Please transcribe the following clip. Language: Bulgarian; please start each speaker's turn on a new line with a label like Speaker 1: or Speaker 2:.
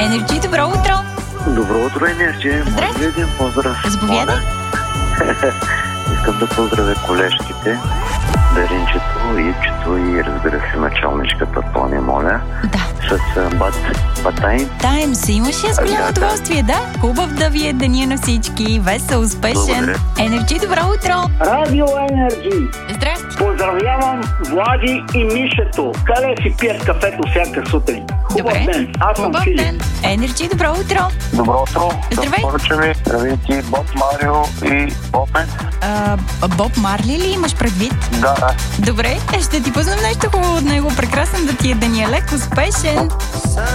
Speaker 1: Енерджи, добро утро!
Speaker 2: Добро утро, Енерджи.
Speaker 1: Здрасти.
Speaker 2: Може ли един поздрав?
Speaker 1: Заповядай.
Speaker 2: Искам да поздравя колежките, Даринчето, Ипчето и разбира се началничката Тони, моля.
Speaker 1: Да.
Speaker 2: С Батайн.
Speaker 1: Тайм се имаше с голямо
Speaker 2: Да.
Speaker 1: удоволствие, да. Хубав да ви е деня на всички. Весел, успешен.
Speaker 2: Благодаря.
Speaker 1: Енерджи, добро утро!
Speaker 3: Радио Енерджи.
Speaker 1: Здрасти!
Speaker 3: Поздравявам Влади и Мишето. Къде си пият кафето всяка сутрин? Хубав
Speaker 1: Добре.
Speaker 3: ден. Аз съм
Speaker 1: Хубав
Speaker 3: Филип.
Speaker 1: ден. Енерджи, добро утро!
Speaker 4: Добро утро.
Speaker 1: Здравей.
Speaker 4: Поръчаме здравейте Боб Марио и Бопе.
Speaker 1: Боб Марли ли имаш предвид?
Speaker 4: Да.
Speaker 1: Добре, ще ти пуснем нещо хубаво от него. Прекрасен да ти е деня. Лек, успешен!